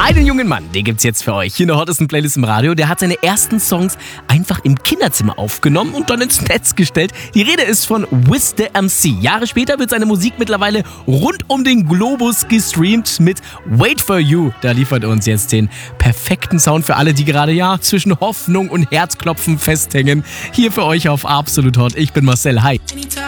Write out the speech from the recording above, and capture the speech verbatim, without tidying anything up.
Einen jungen Mann, den gibt's jetzt für euch hier in der hottesten Playlist im Radio. Der hat seine ersten Songs einfach im Kinderzimmer aufgenommen und dann ins Netz gestellt. Die Rede ist von Wiz the M C. Jahre später wird seine Musik mittlerweile rund um den Globus gestreamt mit Wait For You. Da liefert er uns jetzt den perfekten Sound für alle, die gerade ja zwischen Hoffnung und Herzklopfen festhängen. Hier für euch auf Absolut Hot. Ich bin Marcel. Hi. Anytime.